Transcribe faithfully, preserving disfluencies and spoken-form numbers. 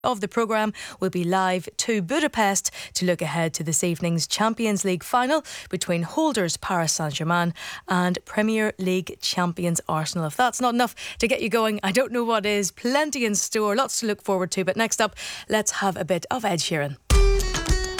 of the programme will be live to Budapest to look ahead to this evening's Champions League final between holders Paris Saint-Germain and Premier League champions Arsenal. If that's not enough to get you going, I don't know what is. Plenty in store, lots to look forward to. But next up, let's have a bit of Ed Sheeran.